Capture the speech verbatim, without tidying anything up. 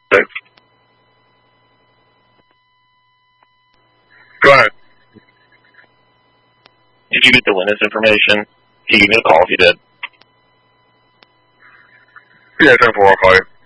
Thanks. Go ahead. Did you get the witness information? Can you give me a call if you did? Yeah, ten four, I'll call you.